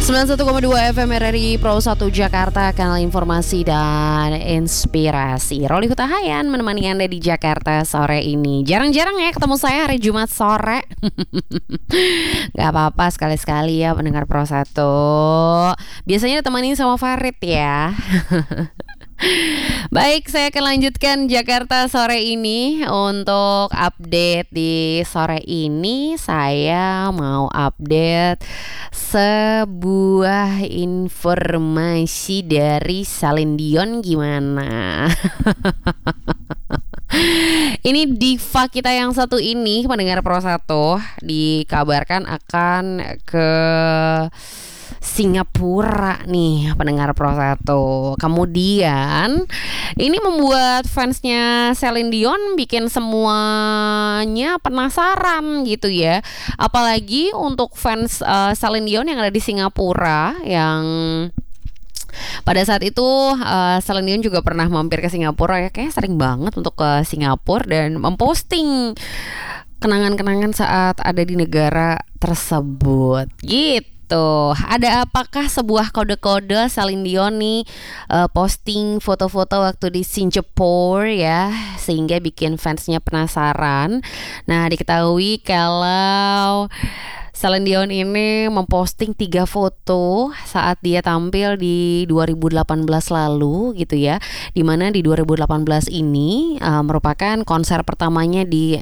91,2 FM RRI Pro 1 Jakarta, kanal informasi dan inspirasi. Roli Hutahayan menemani Anda di Jakarta sore ini. Jarang-jarang ya ketemu saya hari Jumat sore. Gak apa-apa, sekali-sekali ya pendengar Pro 1. Biasanya ditemani sama Farid ya. Baik, saya akan lanjutkan Jakarta sore ini. Untuk update di sore ini, saya mau update sebuah informasi dari Celine Dion. Gimana? Ini diva kita yang satu ini, pendengar Pro 1, dikabarkan akan ke Singapura nih, pendengar Pro 1. Kemudian ini membuat fansnya Celine Dion bikin semuanya penasaran gitu ya. Apalagi untuk fans Celine Dion yang ada di Singapura, yang pada saat itu Celine Dion juga pernah mampir ke Singapura ya. Kayaknya sering banget untuk ke Singapura dan memposting kenangan-kenangan saat ada di negara tersebut gitu. Ada apakah sebuah kode-kode Celine Dion nih posting foto-foto waktu di Singapura ya, sehingga bikin fansnya penasaran. Nah, diketahui kalau Celine Dion ini memposting 3 foto saat dia tampil di 2018 lalu gitu ya. Dimana di 2018 ini merupakan konser pertamanya di